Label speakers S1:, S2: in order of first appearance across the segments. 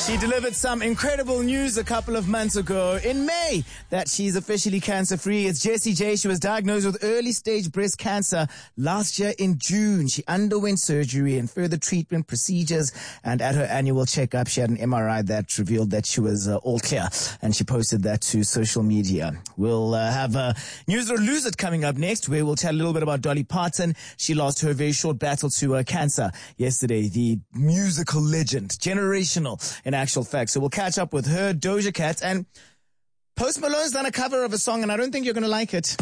S1: She delivered some incredible news a couple of months ago in May that she's officially cancer-free. It's Jessie J. She was diagnosed with early-stage breast cancer last year in June. She underwent surgery and further treatment procedures, and at her annual checkup, she had an MRI that revealed that she was all clear, and she posted that to social media. We'll have News or Lose It coming up next, where we'll tell a little bit about Dolly Parton. She lost her very short battle to cancer yesterday. The musical legend, generational in actual fact. So we'll catch up with her, Doja Cat, and Post Malone's done a cover of a song, and I don't think you're going to like it.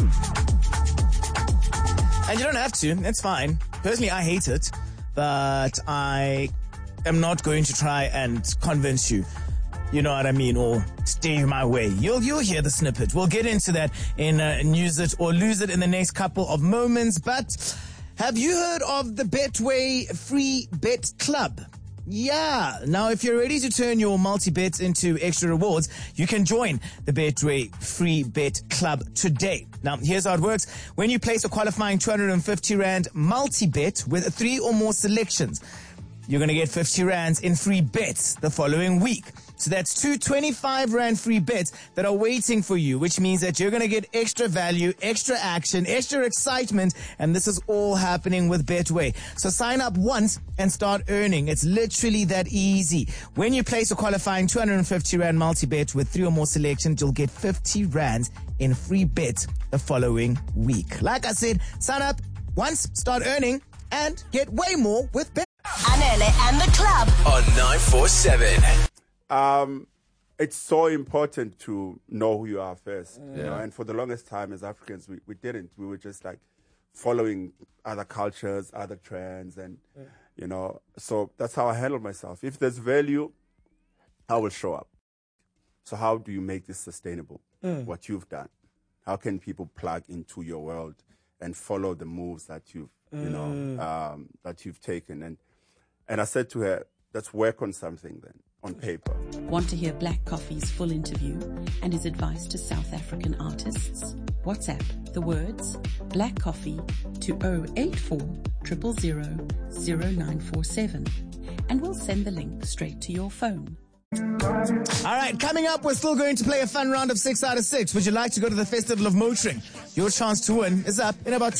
S1: And you don't have to. It's fine. Personally, I hate it, but I am not going to try and convince you. You know what I mean? Or stay my way. You'll hear the snippet. We'll get into that in News It or Lose It in the next couple of moments. But have you heard of the Betway Free Bet Club? Yeah. Now, if you're ready to turn your multi-bets into extra rewards, you can join the Betway Free Bet Club today. Now, here's how it works. When you place a qualifying 250 Rand multi-bet with 3 or more selections, you're going to get 50 Rands in free bets the following week. So that's 2 25 Rand free bets that are waiting for you, which means that you're going to get extra value, extra action, extra excitement, and this is all happening with Betway. So sign up once and start earning. It's literally that easy. When you place a qualifying 250 Rand multi-bet with 3 or more selections, you'll get 50 Rands in free bets the following week. Like I said, sign up once, start earning, and get way more with Betway.
S2: Anele and the club
S3: on 947.
S4: It's so important to know who you are first, you know. And for the longest time as Africans, we didn't. We were just like following other cultures, other trends, and you know. So that's how I handle myself. If there's value, I will show up. So how do you make this sustainable? What you've done? How can people plug into your world and follow the moves that you've, you know, that you've taken? And I said to her, let's work on something then, on paper.
S5: Want to hear Black Coffee's full interview and his advice to South African artists? WhatsApp the words Black Coffee to 084 000 0947 and we'll send the link straight to your phone.
S1: All right, coming up, we're still going to play a fun round of 6 out of 6. Would you like to go to the Festival of Motoring? Your chance to win is up in about